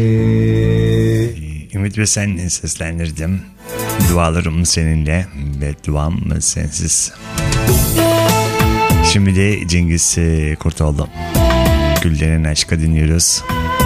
Ümit ve sen seslendirdim. Dualarım seninle ve duam sensiz. Şimdi de Cengiz Kurtoğlu. Güllerin Aşkı dinliyoruz.